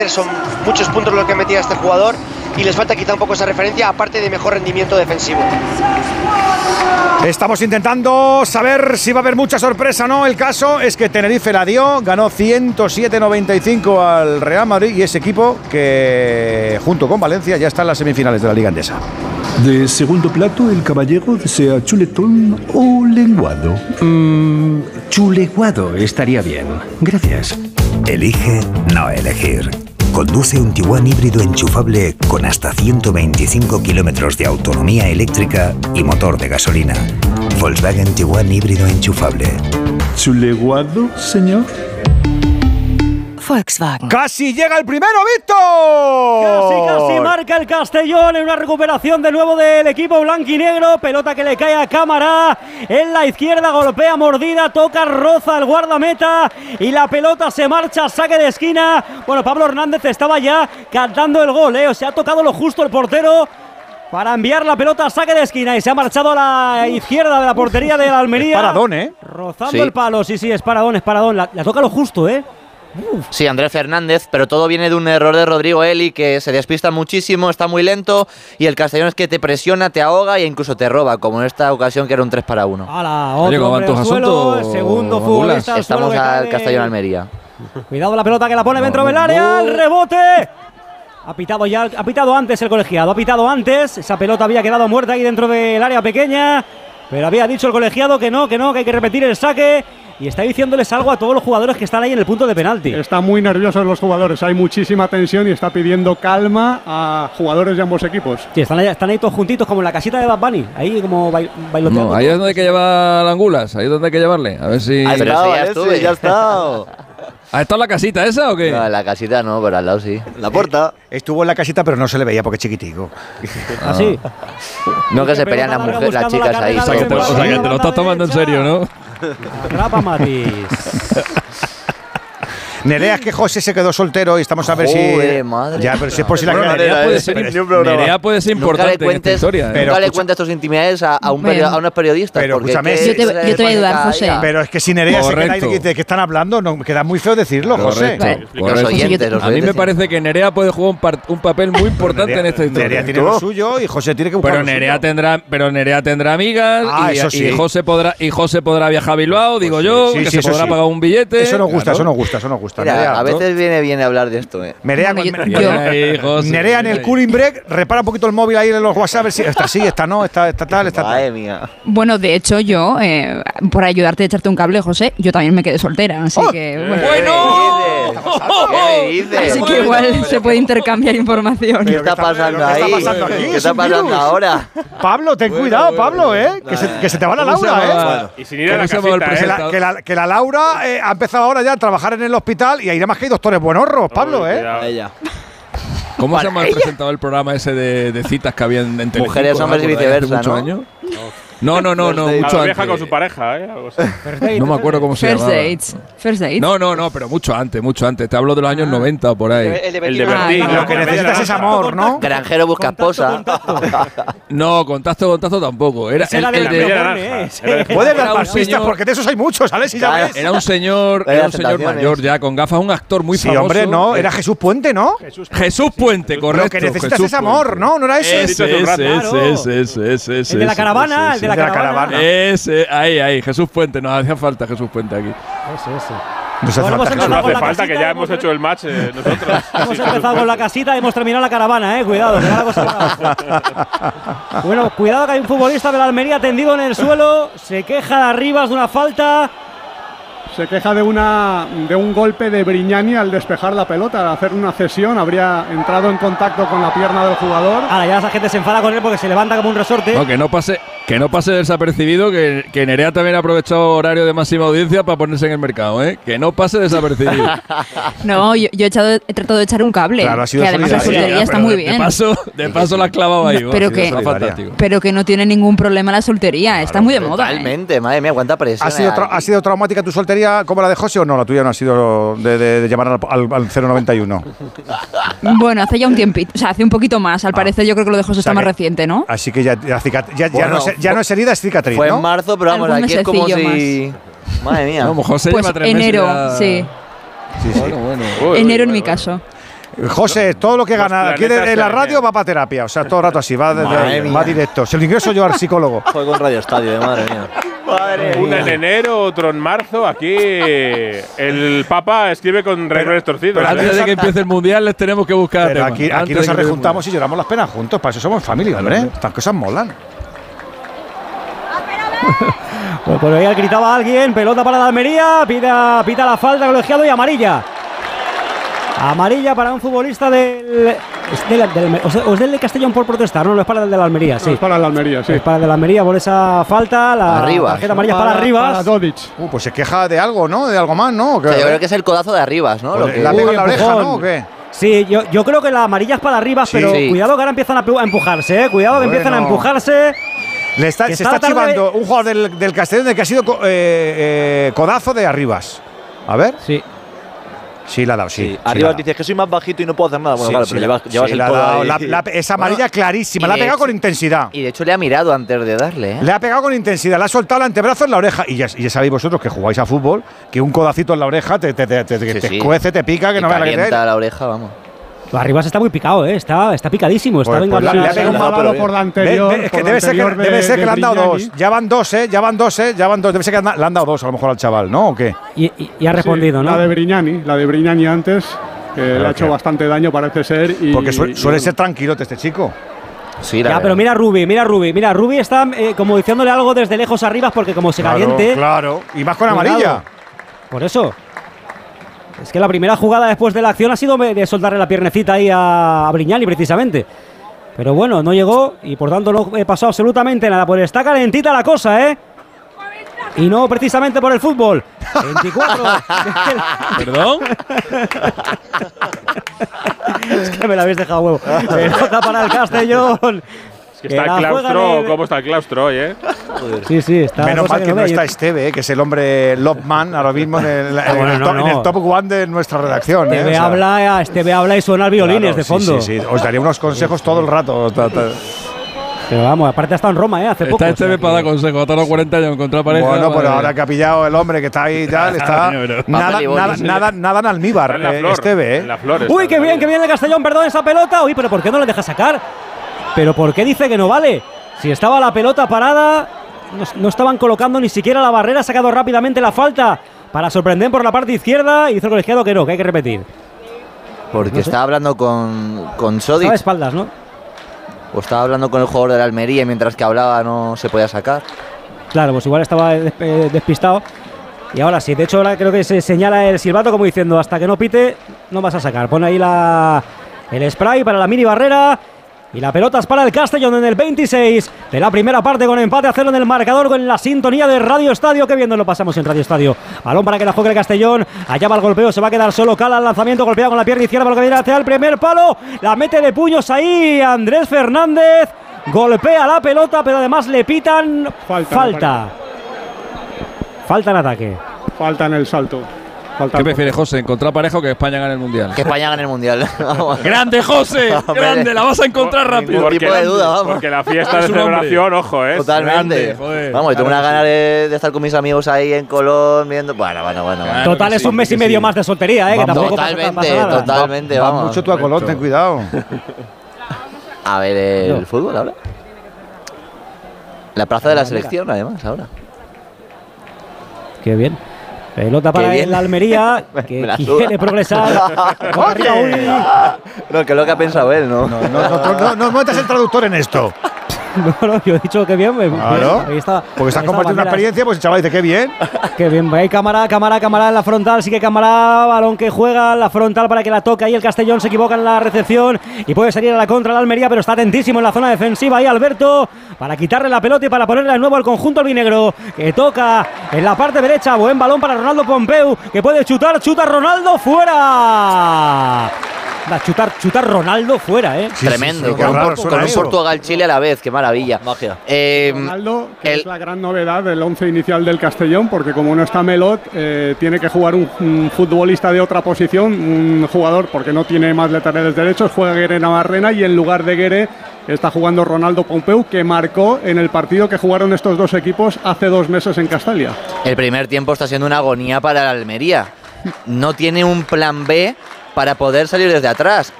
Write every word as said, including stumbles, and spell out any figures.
son muchos puntos los que metía este jugador y les falta quizá un poco esa referencia, aparte de mejor rendimiento defensivo. Estamos intentando saber si va a haber mucha sorpresa o no. El caso es que Tenerife la dio, ganó ciento siete noventa y cinco al Real Madrid y ese equipo que junto con Valencia ya está en las semifinales de la Liga Endesa. De segundo plato, el caballero desea chuletón o lenguado. Mmm, chuleguado estaría bien. Gracias. Elige no elegir. Conduce un Tiguan híbrido enchufable con hasta ciento veinticinco kilómetros de autonomía eléctrica y motor de gasolina. Volkswagen Tiguan híbrido enchufable. ¿Chuleguado, señor? Volkswagen. ¡Casi llega el primero, Víctor! Casi, casi marca el Castellón en una recuperación de nuevo del equipo blanquinegro. Pelota que le cae a Cámara en la izquierda, golpea mordida, toca, roza el guardameta y la pelota se marcha, saque de esquina. Bueno, Pablo Hernández estaba ya cantando el gol, ¿eh? O sea, ha tocado lo justo el portero para enviar la pelota a saque de esquina y se ha marchado a la izquierda de la portería de la Almería. Es paradón, ¿eh? Rozando Sí. el palo, sí, sí, es paradón, es paradón. La, la toca lo justo, ¿eh? Uf. Sí, Andrés Fernández, pero todo viene de un error de Rodrigo Eli, que se despista muchísimo, está muy lento y el Castellón es que te presiona, te ahoga e incluso te roba, como en esta ocasión que era un tres para uno. Ala, otro hombre al suelo, el segundo futbolista al suelo Estamos que al cae. Castellón Almería. Cuidado la pelota que la pone dentro del área, el rebote. Ha pitado ya, ha pitado antes el colegiado, ha pitado antes, esa pelota había quedado muerta ahí dentro del área pequeña, pero había dicho el colegiado que no, que no, que hay que repetir el saque. Y está diciéndoles algo a todos los jugadores que están ahí en el punto de penalti. Están muy nerviosos los jugadores, hay muchísima tensión y está pidiendo calma a jugadores de ambos equipos. Sí, están ahí, están ahí todos juntitos como en la casita de Bad Bunny, ahí como bail, bailoteando. No, ahí es donde hay que llevar las angulas, ahí es donde hay que llevarle. A ver si... Ah, pero sí, ya estuve, ya está. ¿Ha estado en la casita esa o qué? No, en la casita no, pero al lado sí. La puerta. Estuvo en la casita, pero no se le veía porque es chiquitico. ¿Ah, sí? No, que se pelean las mujeres, las chicas ahí. O sea, que te, o sea, que te lo estás tomando en serio, ¿no? Atrapa Matis. Nerea, es que José se quedó soltero y estamos a ver Joder, si... madre. Ya, pero si es por si la Bueno, Nerea puede ser, Nerea puede ser importante Nunca le cuentes, en esta historia. ¿eh? nunca Pero le escucha- cuentes tus intimidades a, a, un perio- a unos periodistas. Pero porque escúchame, es que yo te- se yo te voy a ayudar, pone José. cada- Pero es que si Nerea se queda ahí Correcto. de, de que están hablando, no, queda muy feo decirlo, José. Correcto, Los correcto. oyentes, los A mí me oyentes. parece que Nerea puede jugar un, par- un papel muy importante en esta historia. Nerea tiene lo suyo y José tiene que buscar Pero lo Nerea suyo. tendrá, pero Nerea tendrá amigas Ah, y, eso sí. y José podrá y José podrá viajar a Bilbao, digo Pues yo, sí, sí, que sí, se eso podrá sí. pagar un billete. Eso nos gusta, Claro. eso nos gusta, eso nos gusta. Mira, Nerea, a veces viene bien hablar de esto. Eh. Nerea, Bueno, con- yo- Nerea- Ay, José, Nerea en el ay. cooling break, repara un poquito el móvil ahí en los WhatsApp, a ver si esta sí, esta no, esta, esta tal, esta Madre tal. mía. Bueno, de hecho, yo, eh, por ayudarte a echarte un cable, José, yo también me quedé soltera. Así ¡Oh! que, bueno. ¿Qué me dices? Así que igual se puede intercambiar información. ¿Qué está pasando ¿Qué ahí? está pasando aquí? ¿Qué Es está un pasando virus. ahora? Pablo, ten Bueno, cuidado, bueno, Pablo, bueno. ¿eh? Que se, que se te va la ¿Cómo se Laura, ¿eh? llama? Y sin ir a la ¿Cómo se llama el casita, ¿eh? Que la, presentador? que la- que la Laura eh, ha empezado ahora ya a trabajar en el hospital y ahí nada más que hay doctores buenorros, Pablo, ¿eh? Cuidado. Ella. ¿Cómo se llama el presentador del programa ese de, de citas que había en, en Telecinco? Mujeres, ¿no? hombres y Por ahí hace viceversa, muchos ¿no? años? No, no, no, no, A mucho la vieja antes. con su pareja, ¿eh? Algo así. No me acuerdo cómo se First llamaba. dates. First dates. No, no, no, pero mucho antes, mucho antes. Te hablo de los años noventa o por ahí. El de El de Bertín. Bertín. Ah, ¿no? Lo que Con la media necesitas es naranja. amor, ¿no? Granjero busca esposa. No, contacto, contacto tampoco. Era Ese el, era de el la de- media Media naranja. naranja. Era de- Puedes Era dar un más pistas señor- porque de esos hay muchos, ¿sabes? Si ya Claro. ves. Era un señor, Vaya era un señor tentaciones. mayor ya, con gafas, un actor muy Sí, famoso. hombre, no, era Jesús Puente, ¿no? Jesús Puente, correcto. Lo que necesitas Jesús es amor, Puente. ¿no? ¿No era ese? Ese, Dicho hace un ese, rato. ese, ese, ese, ese, El de la ese, caravana, ese, el de la de la caravana. caravana. Ese, ahí, ahí, Jesús Puente, nos hacía falta Jesús Puente aquí. Ese, ese. No se hace Bueno, falta hemos que- No, no empezado hace con la falta, que casita, ya hemos- hemos hecho el match eh, nosotros. Hemos Sí, empezado con la casita y hemos terminado la caravana, eh. Cuidado, que va la cosa brava. Bueno, cuidado que hay un futbolista de la Almería tendido en el suelo. Se queja de Arribas de una falta. Se queja de, una, de un golpe de Brignani al despejar la pelota, al hacer una cesión, habría entrado en contacto con la pierna del jugador. Ahora ya esa gente se enfada con él porque se levanta como un resorte. No, que no pase, que no pase desapercibido, que, que Nerea también ha aprovechado horario de máxima audiencia para ponerse en el mercado, ¿eh? Que no pase desapercibido. No, yo, yo he, echado, he tratado de echar un cable. Claro, ha sido que además la solidaria. soltería está Pero muy de bien. paso, de paso la has clavado ahí. No, ¿no? pero Ha sido que- está solidaria. fantástico. Pero que no tiene ningún problema la soltería. Está muy de moda. ¿eh? Totalmente, madre mía, cuánta presión. ¿Ha sido, hay tra- aquí. ¿Ha sido traumática tu soltería como la de José o no? La tuya no ha sido de, de- de llamar al, al, al cero noventa y uno. Bueno, hace ya un tiempito. O sea, hace un poquito más. Al parecer, yo creo que lo de José O sea está más que- reciente, ¿no? Así que ya, ya, cicat- ya, ya Bueno, no, es, ya no es herida, es cicatriz, Fue ¿no? en marzo, pero vamos, Algún aquí es como mesecillo si. Madre mía. No, José Pues lleva tres enero, meses ya- sí. Sí, sí. Bueno, bueno. Uy, Enero uy, en mi uy, caso. José, todo lo que Los gana aquí planetas en la se radio alinean. va para terapia. O sea, todo el rato así, va, de- Madre de- mía. va directo. Se lo ingreso yo al psicólogo. Juego en Radio Estadio, de madre mía. Una en enero, otro en marzo. Aquí el Papa escribe con renglones torcidos. pero ¿eh? Antes de que empiece el mundial les tenemos que buscar Pero tema. aquí, Antes aquí de nos que empiece el rejuntamos y lloramos las penas juntos. Para eso somos familia, hombre. Estas cosas molan. Pues por ahí gritaba alguien, pelota para la Almería, pita, pita la falta, colegiado y amarilla. Amarilla para un futbolista del. Es del, del- o sea, o es del de Castellón por protestar, no, no es para el de la Almería, sí. No, es para la Almería, sí. Es para el de la Almería por esa falta, la Arribas, tarjeta ¿no? amarilla para, Para Rivas. Dodic. Uh, pues se queja de algo, ¿no? De algo más, ¿no? ¿O qué? O sea, yo creo que es el codazo de Arribas, ¿no? Pues Lo que- le ha pegado en la Uy, oreja, empujón. ¿no? ¿O qué? Sí, yo, yo creo que la amarilla es para Rivas, Sí. pero Sí. cuidado que ahora empiezan a, pu- a empujarse, ¿eh? Cuidado que Bueno. empiezan a empujarse. Le está, Que se está está tarde- chivando un jugador del, del Castellón de que ha sido co- eh, eh, codazo de Arribas. A ver. Sí. Sí, la ha dado, sí. Sí, sí, arriba la ha dices que soy más bajito y no puedo hacer nada. Bueno, Sí, claro, sí, pero la- llevas, llevas sí, el la ha codo dado. ahí. La- la- esa amarilla clarísima, y la ha de pegado hecho- con intensidad. Y de hecho le ha mirado antes de darle, ¿eh? Le ha pegado con intensidad, le ha soltado el antebrazo en la oreja. Y ya, y ya sabéis vosotros que jugáis a fútbol, que un codacito en la oreja te, te, te, te, Sí, te sí. escuece, te pica, que Te no veas la que te calienta la oreja, vamos. Rivas está muy picado, ¿eh? Está, está picadísimo. Está Pues- venga, pues la- venga, le ha pegado Un un venga. palo palo por la Ve- anterior. ve- es que por la debe ser que, anterior debe de- ser que de le han dado Brignani. dos. Ya van dos, ¿eh? Ya van dos, ¿eh? Ya van dos. Debe ser que le han dado dos a lo mejor al chaval, ¿no? ¿O qué? Y, y- y ha respondido, Sí, ¿no? La de Brignani, la de Brignani antes, que le ha hecho que- bastante daño, parece ser. Y, Porque suele, y- suele ser tranquilote este chico. Sí, la Ya, verdad. pero mira a Rubi, mira a Rubi. Mira, Rubi está eh, como diciéndole algo desde lejos arriba porque como se Claro, caliente. claro. Y más con Cuidado. amarilla. Por eso. Es que la primera jugada después de la acción ha sido de soltarle la piernecita ahí a, a Brignani, precisamente. Pero bueno, no llegó y por tanto no eh, pasó absolutamente nada. Pues está calentita la cosa, ¿eh? Y no precisamente por el fútbol. veinticuatro. ¿Perdón? Es que me la habéis dejado huevo. Pelota para el Castellón. Es que está el la juegan claustro. en- ¿Cómo está el claustro hoy, eh? Sí, sí, está. Menos cosa mal que no no ve. está Esteve, eh, que es el hombre Lobman ahora mismo en el, en Ah, bueno, el no, top, en el no. top one de nuestra redacción. eh, Esteve o sea, habla, Esteve habla y suena violines claro, de sí, fondo. Sí, sí, os daría unos consejos todo el rato. ta, ta. Pero vamos, aparte ha estado en Roma, ¿eh? Hace poco. Está o este sea para dar que- consejos. Ha tardado cuarenta años en encontrar pareja. Bueno, madre pero mía. ahora que ha pillado el hombre que está ahí ya le está Coño, pero- nada, Papel y nada, bolis. nada, nada en almíbar, Está en la eh, flor. Esteve, En eh. la flor Uy, está qué bien, todavía. qué bien el Castellón, perdón, esa pelota. Uy, pero ¿por qué no le deja sacar? ¿Pero por qué dice que no vale? Si estaba la pelota parada, no, no estaban colocando ni siquiera la barrera, ha sacado rápidamente la falta para sorprender por la parte izquierda y dice el colegiado que no, que hay que repetir. Porque No sé. estaba hablando con, con Estaba de Sodic. espaldas, ¿no? O estaba hablando con el jugador de la Almería y mientras que hablaba no se podía sacar. Claro, pues igual estaba des- eh, despistado. Y ahora sí, de hecho ahora creo que se señala el silbato como diciendo hasta que no pite, no vas a sacar. Pone ahí la, el spray para la mini barrera. Y la pelota es para el Castellón en el veintiséis de la primera parte con empate a cero en el marcador con la sintonía de Radio Estadio. Que bien nos lo pasamos en Radio Estadio. Balón para que la juegue el Castellón. Allá va el golpeo, se va a quedar solo Cala al lanzamiento, golpea con la pierna izquierda para lo que viene hacia el primer palo. La mete de puños ahí Andrés Fernández. Golpea la pelota, pero además le pitan Falta, falta. Falta en ataque. Falta en el salto. Falta ¿Qué el- prefieres, José? ¿Encontrar pareja o que España gane el mundial? Que España gane el mundial. Vamos. ¡Grande, José! Hombre. ¡Grande! La vas a encontrar Ningún rápido. Porque- tipo de duda, vamos. Porque la fiesta de Es un hombre. celebración, ojo, eh. Totalmente. grande, joder. Vamos, yo tengo Claro una que ganas de, de estar con mis amigos ahí en Colón viendo. Bueno, bueno, bueno. bueno. Claro Total, que es sí, un mes y que medio sí. más de soltería, ¿eh? Que tampoco pasa- Totalmente, pasa nada. totalmente, Va vamos. mucho tú a Colón, ten cuidado. A ver el No. fútbol ahora. La plaza de la selección, además, ahora. Qué bien. Pelota para Qué bien. el Almería, Me que la quiere suda. progresar. Toca arriba, uy. No, que es lo que ha pensado él, ¿no? No, no, no, no, no metas el traductor en esto. No, no, yo he dicho que bien. me- Claro. Ahí está. Porque estás ahí está compartiendo una bandera. experiencia, pues el chaval dice, qué bien. Qué bien. Ahí cámara, cámara, cámara en la frontal. Sigue cámara, balón que juega. La frontal para que la toque. Ahí el Castellón se equivoca en la recepción y puede salir a la contra la Almería, pero está atentísimo en la zona defensiva. Ahí Alberto para quitarle la pelota y para ponerle de nuevo al conjunto albinegro, que toca en la parte derecha. Buen balón para Ronaldo Pompeu, que puede chutar. Chuta Ronaldo fuera. Va a chutar, chutar Ronaldo fuera, ¿eh? Sí, Tremendo. sí, sí, qué con un, raro Por- suena con un eso. Portugal-Chile a la vez, qué maravilla. Magia. Eh, Ronaldo, que el- es la gran novedad del once inicial del Castellón, porque como no está Melot, eh, tiene que jugar un, un futbolista de otra posición, un jugador, porque no tiene más laterales derechos, juega Guere Navarrena y en lugar de Guere está jugando Ronaldo Pompeu, que marcó en el partido que jugaron estos dos equipos hace dos meses en Castalia. el primer tiempo está siendo una agonía para la Almería. No tiene un plan B para poder salir desde atrás.